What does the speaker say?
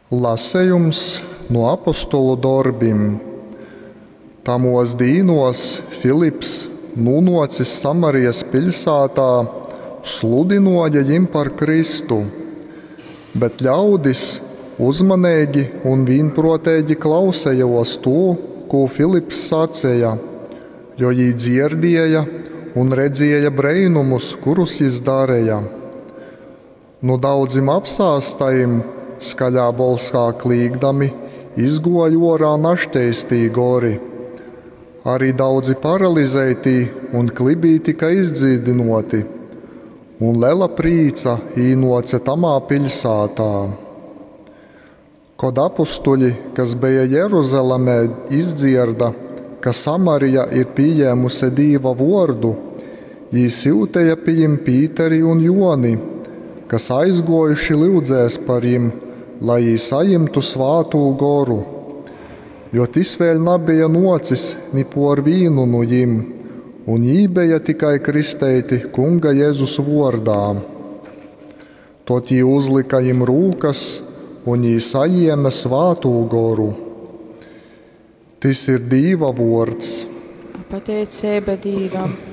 Lasējums no apostolu darbiem. Tamos dīnos Filips, nūnocis Samarijas pilsētā, sludinoja viņam par Kristu, bet ļaudis uzmanīgi un vienprātīgi klausējās to, ko Filips sacīja, jo viņi dzirdēja un redzēja brīnumus, kurus viņš darīja. No daudziem apstāstiem, skaļā balsā klīgdami, izgoja orā našteistī gori. Arī daudzi paralizētī un klibī tika izdzīdinoti, un liela prīca īnoca tamā pilsētā. Kad apustuļi, kas bija Jeruzalemē, izdzirda, ka Samarija ir pieņēmusi Dieva vārdu, viņi sūtīja pie viņiem Pīteri un Joni, kas aizgojuši lūdzēs par viņiem, lai viņi saņemtu svātū goru, jo tas vēl nebija nocis ni por vīnu no viņiem, un viņi bija tikai kristēti Kunga Jēzus vārdā. Tad viņi uzlika viņiem rūkas, un viņi saņēma svātū goru. Tas ir Dieva vārds. Pateicība Dievam.